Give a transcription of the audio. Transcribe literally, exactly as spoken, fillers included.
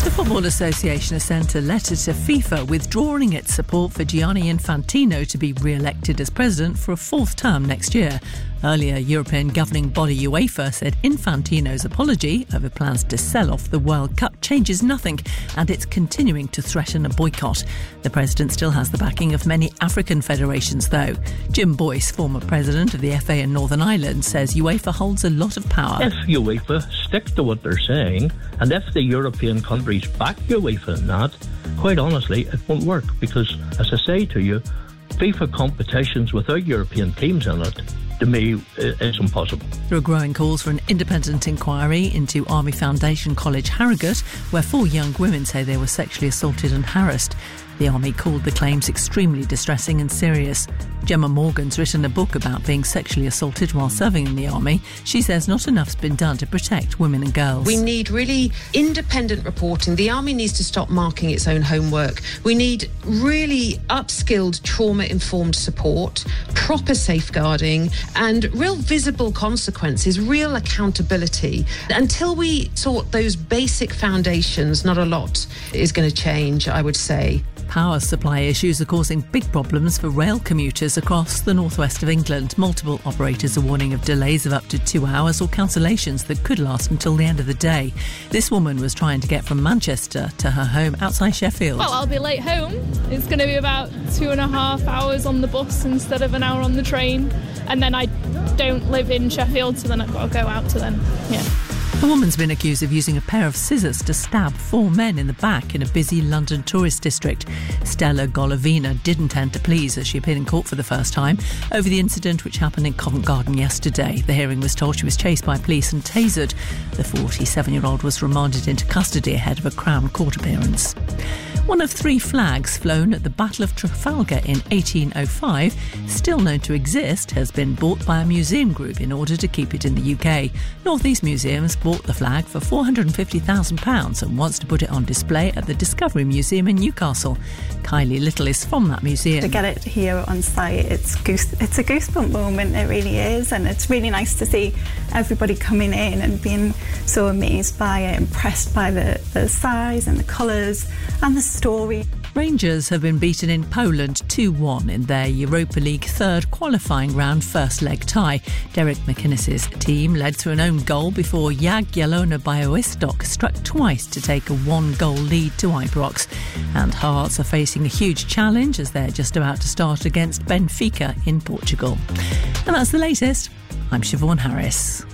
The Football Association has sent a letter to FIFA withdrawing its support for Gianni Infantino to be re-elected as president for a fourth term next year. Earlier, European governing body UEFA said Infantino's apology over plans to sell off the World Cup changes nothing, and it's continuing to threaten a boycott. The president still has the backing of many African federations, though. Jim Boyce, former president of the F A in Northern Ireland, says UEFA holds a lot of power. If UEFA stick to what they're saying, and if the European countries back UEFA in that, quite honestly, it won't work, because, as I say to you, FIFA competitions without European teams in it, to me, it's impossible. There are growing calls for an independent inquiry into Army Foundation College Harrogate, where four young women say they were sexually assaulted and harassed. The Army called the claims extremely distressing and serious. Gemma Morgan's written a book about being sexually assaulted while serving in the Army. She says not enough's been done to protect women and girls. We need really independent reporting. The Army needs to stop marking its own homework. We need really upskilled, trauma-informed support, proper safeguarding, and real visible consequences, real accountability. Until we sort those basic foundations, not a lot is going to change, I would say. Power supply issues are causing big problems for rail commuters across the northwest of England. Multiple operators are warning of delays of up to two hours or cancellations that could last until the end of the day. This woman was trying to get from Manchester to her home outside Sheffield. Well, I'll be late home. It's going to be about two and a half hours on the bus instead of an hour on the train. And then I don't live in Sheffield, so then I've got to go out to then, yeah. A woman's been accused of using a pair of scissors to stab four men in the back in a busy London tourist district. Stella Golovina didn't tend to please as she appeared in court for the first time over the incident which happened in Covent Garden yesterday. The hearing was told she was chased by police and tasered. The forty-seven-year-old was remanded into custody ahead of a Crown Court appearance. One of three flags flown at the Battle of Trafalgar in eighteen oh five, still known to exist, has been bought by a museum group in order to keep it in the U K. North East Museums bought the flag for four hundred fifty thousand pounds and wants to put it on display at the Discovery Museum in Newcastle. Kylie Little is from that museum. To get it here on site, it's goose, it's a goosebump moment, it really is, and it's really nice to see everybody coming in and being so amazed by it, impressed by the, the size and the colours and the story. Rangers have been beaten in Poland two one in their Europa League third qualifying round first leg tie. Derek McInnes's team led through an own goal before Jagiellona Białystok struck twice to take a one-goal lead to Ibrox. And Hearts are facing a huge challenge as they're just about to start against Benfica in Portugal. And that's the latest. I'm Siobhan Harris.